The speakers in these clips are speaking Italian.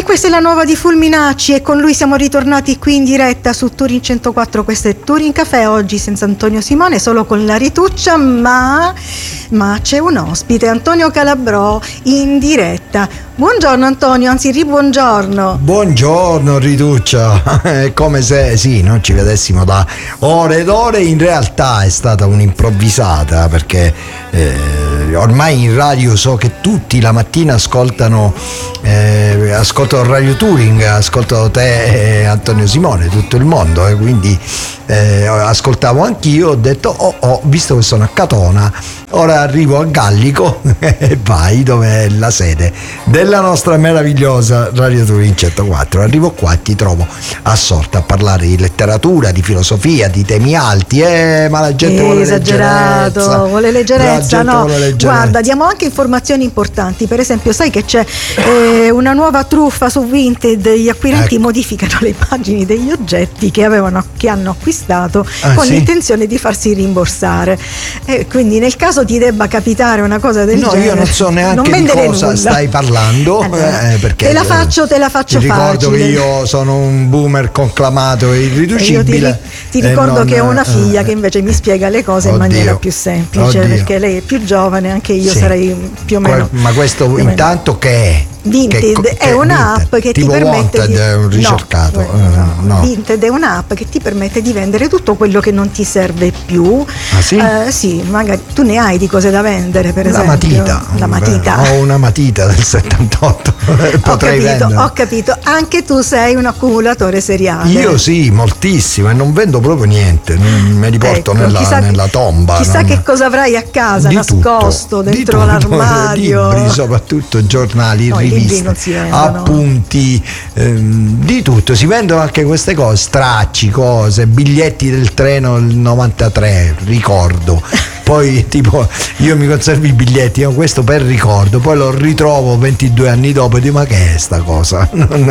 questa è la nuova di Fulminacci e con lui siamo ritornati qui in diretta su Turin 104. Questo è Turin Café, oggi senza Antonio Simone, solo con la rituccia, ma c'è un ospite, Antonio Calabrò, in diretta. Buongiorno Antonio, anzi ribuongiorno. Buongiorno Rituccia, è come se non ci vedessimo da ore ed ore. In realtà è stata un'improvvisata, perché ormai in radio so che tutti la mattina ascoltano Radio Touring, ascoltano te e Antonio Simone, tutto il mondo, e quindi ascoltavo anch'io. Ho detto visto che sono a Catona, ora arrivo a Gallico e vai dove è la sede della nostra meravigliosa Radio Touring 104. Arrivo qua e ti trovo assorta a parlare di letteratura, di filosofia, di temi alti, ma la gente vuole leggerezza. No, guarda, diamo anche informazioni importanti. Per esempio, sai che c'è una nuova truffa su Vinted? Gli acquirenti modificano le immagini degli oggetti che hanno acquistato con l'intenzione di farsi rimborsare. Quindi nel caso ti debba capitare una cosa del genere, io non so neanche di cosa stai parlando. Allora, perché te la faccio ti ricordo facile. Che io sono un boomer conclamato e irriducibile. Ti ricordo che ho una figlia che invece mi spiega le cose in maniera più semplice, perché lei è più giovane, anche io sarei più o meno. Ma questo intanto che è? Vinted è un'app che ti permette è un ricercato. Vinted è un'app che ti permette di vendere tutto quello che non ti serve più. Ah, sì? Sì, magari tu ne hai di cose da vendere, per esempio. La matita. Ho una matita del 78. Potrei vendere. Ho capito. Anche tu sei un accumulatore seriale. Io sì, moltissimo, e non vendo proprio niente. Me li porto nella tomba. Chissà che cosa avrai a casa, nascosto dentro l'armadio. Libri, soprattutto giornali, riviste, appunti, di tutto. Si vendono anche queste cose, stracci, cose, biglietti del treno del 93, ricordo. Poi tipo io mi conservo i biglietti, questo per ricordo, poi lo ritrovo 22 anni dopo e dico: ma che è sta cosa?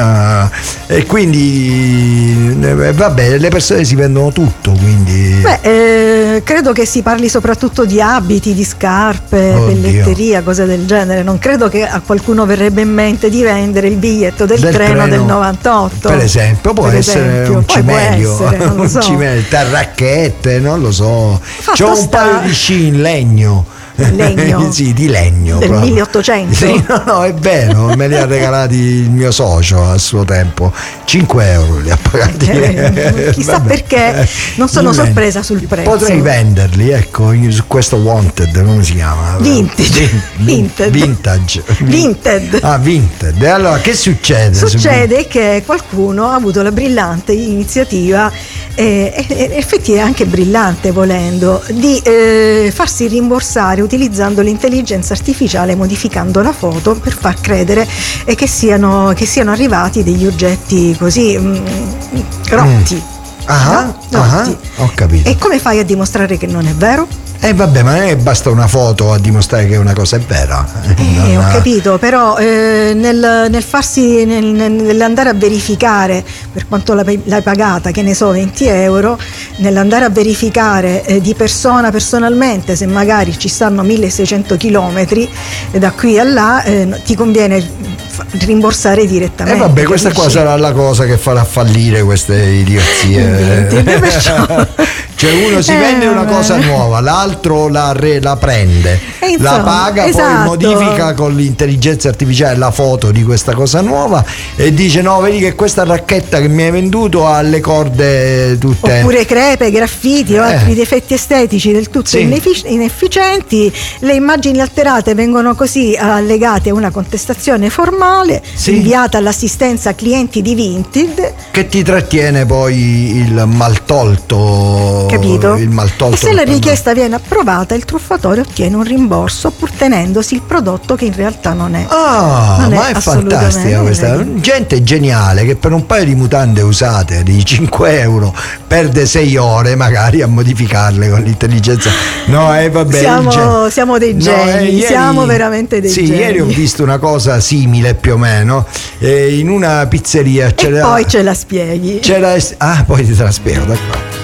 E quindi vabbè, le persone si vendono tutto, quindi credo che si parli soprattutto di abiti, di scarpe, pelletteria, cose del genere. Non credo che a qualcuno verrebbe in mente di vendere il biglietto del treno del 98, per esempio. Può essere un cimelio, non lo so. Racchette, non lo so. C'ho un paio di sci in legno. Sì, di legno del 1800. Sì, no, è vero, me li ha regalati il mio socio a suo tempo. 5 euro li ha pagati. Chissà perché non sono sorpresa sul prezzo. Potrei venderli, ecco, su questo Wanted, come si chiama? Vintage. Vinted. Vinted. E allora che succede? Succede che qualcuno ha avuto la brillante iniziativa, effettivamente anche brillante volendo, di farsi rimborsare utilizzando l'intelligenza artificiale, modificando la foto per far credere che siano arrivati degli oggetti così rotti. Rotti. Ho capito. E come fai a dimostrare che non è vero? Vabbè, ma non basta una foto a dimostrare che una cosa è vera. Ho capito, però nell'andare a verificare per quanto l'hai pagata, che ne so, 20 euro, nell'andare a verificare di persona personalmente se magari ci stanno 1600 chilometri da qui a là, ti conviene rimborsare direttamente. Vabbè, questa qua sarà la cosa che farà fallire queste idiozie. Cioè uno si vende una cosa nuova, l'altro la prende, la paga, poi modifica con l'intelligenza artificiale la foto di questa cosa nuova e dice: no, vedi che questa racchetta che mi hai venduto ha le corde tutte, oppure crepe, graffiti o altri difetti estetici del tutto inefficienti. Le immagini alterate vengono così allegate a una contestazione formale inviata all'assistenza clienti di Vinted, che ti trattiene poi il maltolto. Capito? Il maltolto. E se la richiesta viene approvata, il truffatore ottiene un rimborso pur tenendosi il prodotto che in realtà non è. Ma è fantastica questa gente geniale che per un paio di mutande usate di 5 euro perde 6 ore magari a modificarle con l'intelligenza. Vabbè, siamo dei geni, siamo veramente dei geni. Ieri ho visto una cosa simile più o meno in una pizzeria. Poi ce la spieghi. Poi te la spiego, d'accordo.